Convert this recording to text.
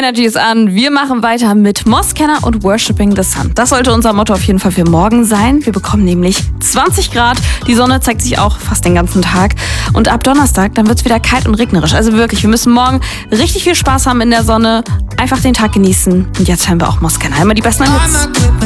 Energy ist an. Wir machen weiter mit Moskenner und Worshipping the Sun. Das sollte unser Motto auf jeden Fall für morgen sein. Wir bekommen nämlich 20 Grad. Die Sonne zeigt sich auch fast den ganzen Tag. Und ab Donnerstag, dann wird es wieder kalt und regnerisch. Also wirklich, wir müssen morgen richtig viel Spaß haben in der Sonne. Einfach den Tag genießen. Und jetzt hören wir auch Moskenner. Einmal die besten Hits.